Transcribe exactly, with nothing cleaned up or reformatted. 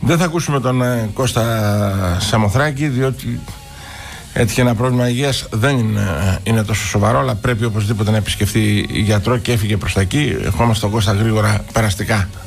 Δεν θα ακούσουμε τον ε, Κώστα Σαμοθράκη, διότι έτυχε ένα πρόβλημα υγείας. Δεν είναι, είναι τόσο σοβαρό, αλλά πρέπει οπωσδήποτε να επισκεφτεί γιατρό και έφυγε προς τα εκεί. Ευχόμαστε τον Κώστα γρήγορα περαστικά.